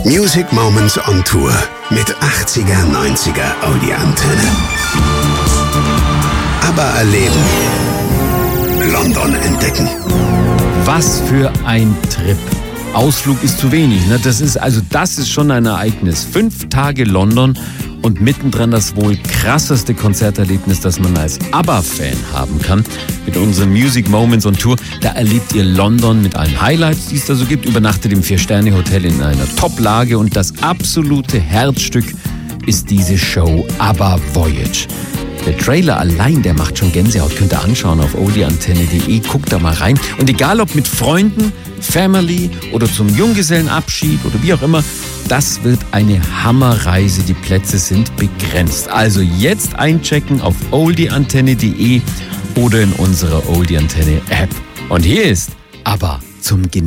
Music Moments on Tour mit 80er, 90er Audi-Antenne. ABBA erleben. London entdecken. Was für ein Trip. Ausflug ist zu wenig, ne? Das ist schon ein Ereignis. 5 Tage London und mittendrin das wohl krasseste Konzerterlebnis, das man als ABBA-Fan haben kann. Mit unseren Music Moments on Tour, da erlebt ihr London mit allen Highlights, die es da so gibt, übernachtet im 4-Sterne-Hotel in einer Top-Lage und das absolute Herzstück ist diese Show ABBA Voyage. Der Trailer allein, der macht schon Gänsehaut. Könnt ihr anschauen auf oldieantenne.de. Guckt da mal rein. Und egal ob mit Freunden, Family oder zum Junggesellenabschied oder wie auch immer, das wird eine Hammerreise. Die Plätze sind begrenzt. Also jetzt einchecken auf oldieantenne.de oder in unserer Oldie Antenne App. Und hier ist ABBA zum Genießen.